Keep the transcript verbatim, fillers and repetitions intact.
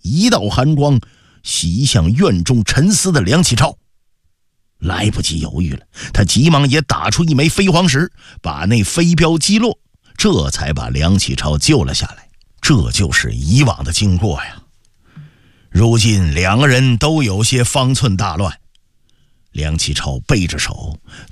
一道寒光袭向院中沉思的梁启超。来不及犹豫了，他急忙也打出一枚飞黄石，把那飞镖击落，这才把梁启超救了下来。这就是以往的经过呀。如今两个人都有些方寸大乱，梁启超背着手